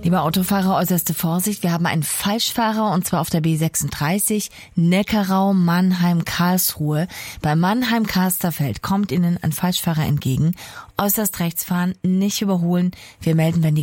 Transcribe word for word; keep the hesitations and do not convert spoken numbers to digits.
Lieber Autofahrer, äußerste Vorsicht. Wir haben einen Falschfahrer und zwar auf der B sechsunddreißig Neckarau, Mannheim, Karlsruhe. Bei Mannheim-Kasterfeld kommt Ihnen ein Falschfahrer entgegen. Äußerst rechts fahren, nicht überholen. Wir melden, wenn die